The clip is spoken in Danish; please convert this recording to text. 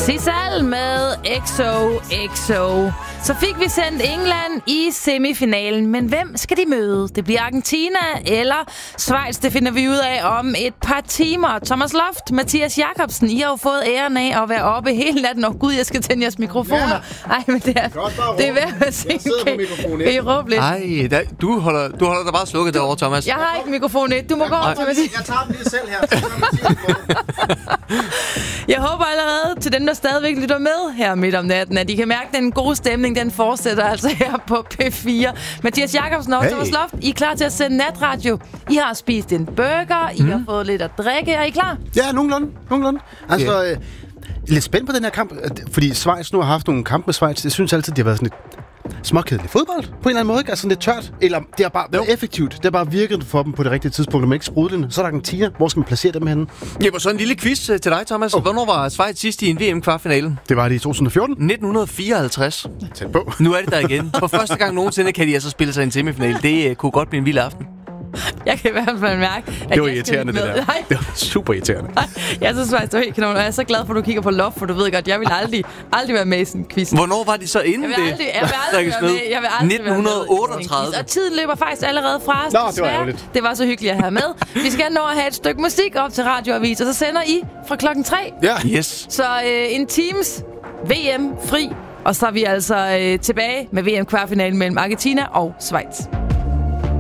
Sissal med XOXO. Så fik vi sendt England i semifinalen, men hvem skal de møde? Det bliver Argentina eller Schweiz, det finder vi ud af om et par timer. Thomas Loft, Mathias Jacobsen, I har jo fået æren af at være oppe hele natten. Og gud, jeg skal tænde jeres mikrofoner. Ja. Ej, men det er værd at se. Jeg sidder på mikrofon 1. Kan I råbe lidt? Ej, du holder dig bare slukket derovre, Thomas. Jeg har ikke mikrofon 1. Du må gå over til Mathias. Jeg tager den lige selv her. Jeg håber allerede til dem, der stadigvæk lytter med her midt om natten, at I kan mærke, at den gode stemning, den fortsætter altså her på P4. Mathias Jacobsen og Thomas Loft, I er klar til at sende natradio. I har spist en burger, I har fået lidt at drikke. Er I klar? Ja, nogenlunde. Altså, lidt spændt på den her kamp, fordi Schweiz nu har haft nogle kampe med Schweiz. Jeg synes altid, det har været sådan lidt småkedelig fodbold på en eller anden måde, ikke? Altså lidt tørt. Eller det har bare været effektivt. Det har bare virket for dem på det rigtige tidspunkt, når man ikke sprudlende. Så er der Argentina. Hvor skal man placere dem henne? Ja, så en lille quiz til dig, Thomas. Hvornår var Schweiz sidst i en VM-kvartfinale? Det var det i 2014. 1954. Tæt på. Nu er det der igen. For første gang nogensinde kan de altså spille sig i en semifinale. Det kunne godt blive en vild aften. Jeg kan i hvert fald mærke, at det var irriterende, det der. Nej. Det var super irriterende. Jeg synes faktisk, det var helt kanon. Og jeg er så glad for, at du kigger på Loft, for du ved godt, jeg vil aldrig være med i sådan en quiz. Hvornår var de så inden det? Jeg vil aldrig være med. Jeg vil aldrig 1938. Og tiden løber faktisk allerede fra os. Nå, det var ærgerligt. Det var så hyggeligt at have med. Vi skal nå at have et stykke musik op til Radioavis, og så sender I fra 3:00. Ja. Yes. Så en teams VM fri, og så er vi altså tilbage med VM-kvartfinalen mellem Argentina og Schweiz.